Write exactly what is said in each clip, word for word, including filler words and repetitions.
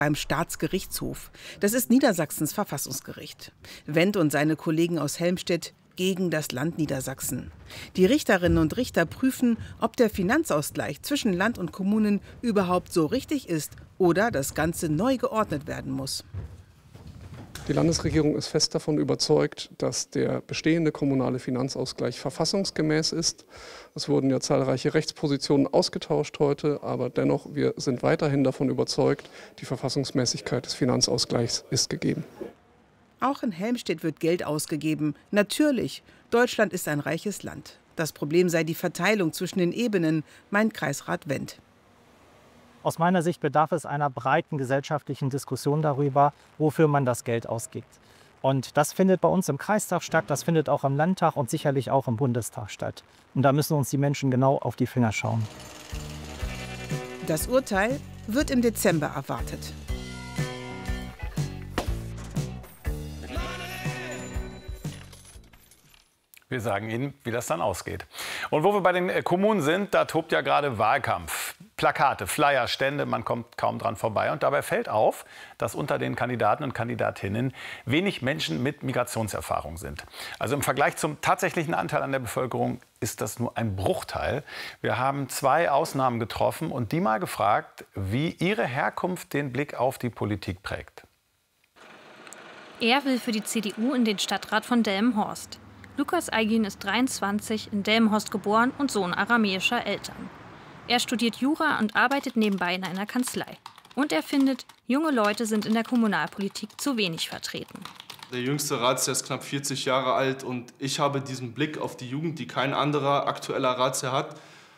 beim Staatsgerichtshof. Das ist Niedersachsens Verfassungsgericht. Wendt und seine Kollegen aus Helmstedt gegen das Land Niedersachsen. Die Richterinnen und Richter prüfen, ob der Finanzausgleich zwischen Land und Kommunen überhaupt so richtig ist oder das Ganze neu geordnet werden muss. Die Landesregierung ist fest davon überzeugt, dass der bestehende kommunale Finanzausgleich verfassungsgemäß ist. Es wurden ja zahlreiche Rechtspositionen ausgetauscht heute, aber dennoch, wir sind weiterhin davon überzeugt, die Verfassungsmäßigkeit des Finanzausgleichs ist gegeben. Auch in Helmstedt wird Geld ausgegeben. Natürlich, Deutschland ist ein reiches Land. Das Problem sei die Verteilung zwischen den Ebenen, meint Kreisrat Wendt. Aus meiner Sicht bedarf es einer breiten gesellschaftlichen Diskussion darüber, wofür man das Geld ausgibt. Und das findet bei uns im Kreistag statt, das findet auch im Landtag und sicherlich auch im Bundestag statt. Und da müssen uns die Menschen genau auf die Finger schauen. Das Urteil wird im Dezember erwartet. Wir sagen Ihnen, wie das dann ausgeht. Und wo wir bei den Kommunen sind, da tobt ja gerade Wahlkampf. Plakate, Flyer, Stände, man kommt kaum dran vorbei. Und dabei fällt auf, dass unter den Kandidaten und Kandidatinnen wenig Menschen mit Migrationserfahrung sind. Also im Vergleich zum tatsächlichen Anteil an der Bevölkerung ist das nur ein Bruchteil. Wir haben zwei Ausnahmen getroffen und die mal gefragt, wie ihre Herkunft den Blick auf die Politik prägt. Er will für die C D U in den Stadtrat von Delmenhorst. Lukas Aygün ist dreiundzwanzig, in Delmenhorst geboren und Sohn aramäischer Eltern. Er studiert Jura und arbeitet nebenbei in einer Kanzlei. Und er findet, junge Leute sind in der Kommunalpolitik zu wenig vertreten. Der jüngste Ratsherr ist knapp vierzig Jahre alt und ich habe diesen Blick auf die Jugend, die kein anderer aktueller Ratsherr hat.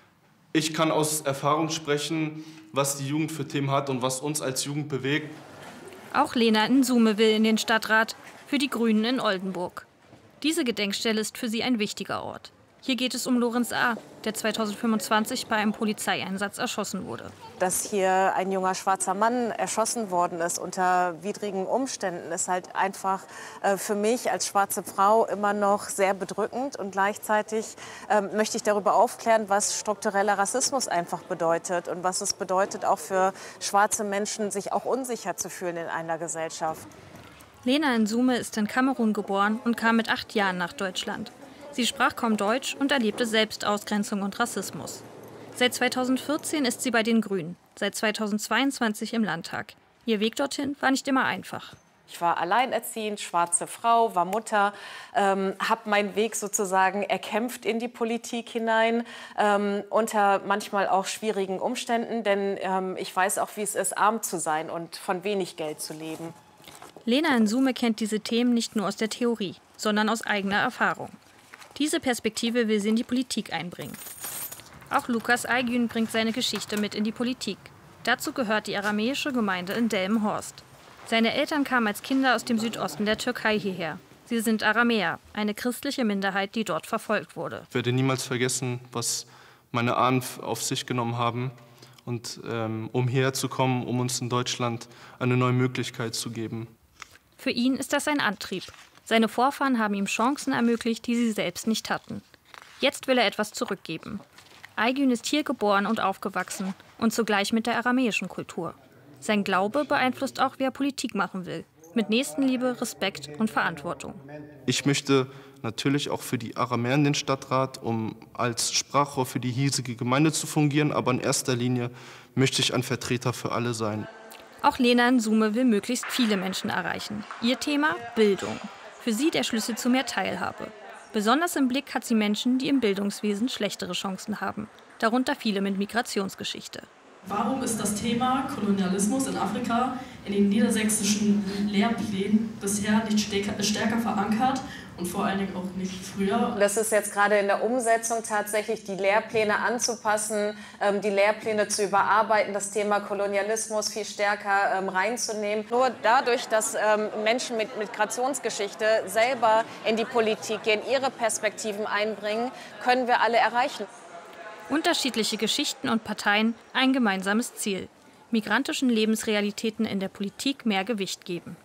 Ich kann aus Erfahrung sprechen, was die Jugend für Themen hat und was uns als Jugend bewegt. Auch Lena Nsume will in den Stadtrat, für die Grünen in Oldenburg. Diese Gedenkstelle ist für sie ein wichtiger Ort. Hier geht es um Lorenz A., der zweitausendfünfundzwanzig bei einem Polizeieinsatz erschossen wurde. Dass hier ein junger schwarzer Mann erschossen worden ist unter widrigen Umständen, ist halt einfach äh, für mich als schwarze Frau immer noch sehr bedrückend. Und gleichzeitig äh, möchte ich darüber aufklären, was struktureller Rassismus einfach bedeutet und was es bedeutet, auch für schwarze Menschen, sich auch unsicher zu fühlen in einer Gesellschaft. Lena Nsume ist in Kamerun geboren und kam mit acht Jahren nach Deutschland. Sie sprach kaum Deutsch und erlebte selbst Ausgrenzung und Rassismus. Seit zweitausendvierzehn ist sie bei den Grünen, seit zweitausendzweiundzwanzig im Landtag. Ihr Weg dorthin war nicht immer einfach. Ich war alleinerziehend, schwarze Frau, war Mutter, ähm, habe meinen Weg sozusagen erkämpft in die Politik hinein, ähm, unter manchmal auch schwierigen Umständen, denn ähm, ich weiß auch, wie es ist, arm zu sein und von wenig Geld zu leben. Lena Nsume kennt diese Themen nicht nur aus der Theorie, sondern aus eigener Erfahrung. Diese Perspektive will sie in die Politik einbringen. Auch Lukas Aygün bringt seine Geschichte mit in die Politik. Dazu gehört die aramäische Gemeinde in Delmenhorst. Seine Eltern kamen als Kinder aus dem Südosten der Türkei hierher. Sie sind Aramäer, eine christliche Minderheit, die dort verfolgt wurde. Ich werde niemals vergessen, was meine Ahnen auf sich genommen haben, und, ähm, um hierher zu kommen, um uns in Deutschland eine neue Möglichkeit zu geben. Für ihn ist das ein Antrieb. Seine Vorfahren haben ihm Chancen ermöglicht, die sie selbst nicht hatten. Jetzt will er etwas zurückgeben. Aygün ist hier geboren und aufgewachsen und zugleich mit der aramäischen Kultur. Sein Glaube beeinflusst auch, wie er Politik machen will. Mit Nächstenliebe, Respekt und Verantwortung. Ich möchte natürlich auch für die Aramäer in den Stadtrat, um als Sprachrohr für die hiesige Gemeinde zu fungieren. Aber in erster Linie möchte ich ein Vertreter für alle sein. Auch Lena Nsume will möglichst viele Menschen erreichen. Ihr Thema: Bildung. Für sie der Schlüssel zu mehr Teilhabe. Besonders im Blick hat sie Menschen, die im Bildungswesen schlechtere Chancen haben. Darunter viele mit Migrationsgeschichte. Warum ist das Thema Kolonialismus in Afrika in den niedersächsischen Lehrplänen bisher nicht stärker verankert und vor allen Dingen auch nicht früher? Das ist jetzt gerade in der Umsetzung tatsächlich, die Lehrpläne anzupassen, die Lehrpläne zu überarbeiten, das Thema Kolonialismus viel stärker reinzunehmen. Nur dadurch, dass Menschen mit Migrationsgeschichte selber in die Politik gehen, ihre Perspektiven einbringen, können wir alle erreichen. Unterschiedliche Geschichten und Parteien, ein gemeinsames Ziel: migrantischen Lebensrealitäten in der Politik mehr Gewicht geben.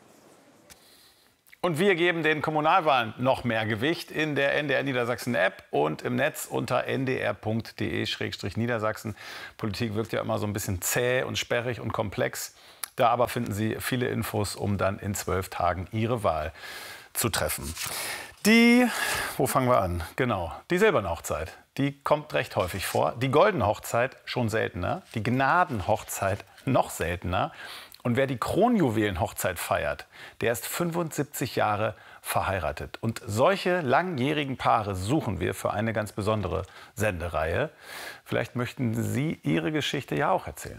Und wir geben den Kommunalwahlen noch mehr Gewicht in der N D R Niedersachsen App und im Netz unter n d r punkt d e slash niedersachsen. Politik wirkt ja immer so ein bisschen zäh und sperrig und komplex. Da aber finden Sie viele Infos, um dann in zwölf Tagen Ihre Wahl zu treffen. Die, wo fangen wir an? Genau, die silberne Hochzeit, die kommt recht häufig vor. Die goldene Hochzeit schon seltener, die Gnadenhochzeit noch seltener. Und wer die Kronjuwelenhochzeit feiert, der ist fünfundsiebzig Jahre verheiratet. Und solche langjährigen Paare suchen wir für eine ganz besondere Sendereihe. Vielleicht möchten Sie Ihre Geschichte ja auch erzählen.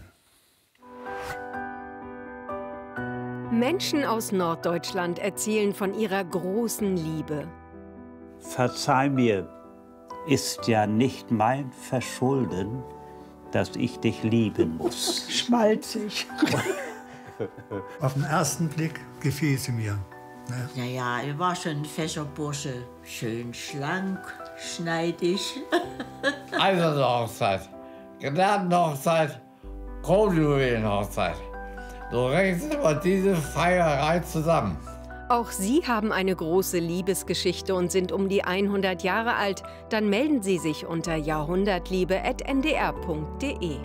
Menschen aus Norddeutschland erzählen von ihrer großen Liebe. Verzeih mir, ist ja nicht mein Verschulden, dass ich dich lieben muss. Schmalzig. Auf den ersten Blick gefiel sie mir. Ne? Ja, ja, er war schon ein fescher Bursche. Schön schlank, schneidig. Eiserne Hochzeit, Gnadenhochzeit, Kronjuwelenhochzeit. So rechnet immer diese Feierei zusammen. Auch Sie haben eine große Liebesgeschichte und sind um die hundert Jahre alt. Dann melden Sie sich unter jahrhundertliebe at n d r punkt d e.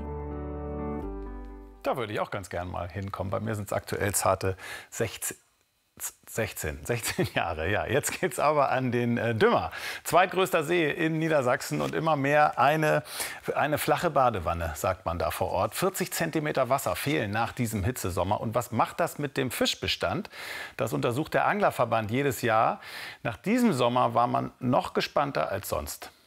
Da würde ich auch ganz gern mal hinkommen. Bei mir sind es aktuell zarte sechzehn, sechzehn Jahre. Ja, jetzt geht's aber an den äh, Dümmer. Zweitgrößter See in Niedersachsen und immer mehr eine, eine flache Badewanne, sagt man da vor Ort. vierzig Zentimeter Wasser fehlen nach diesem Hitzesommer. Und was macht das mit dem Fischbestand? Das untersucht der Anglerverband jedes Jahr. Nach diesem Sommer war man noch gespannter als sonst.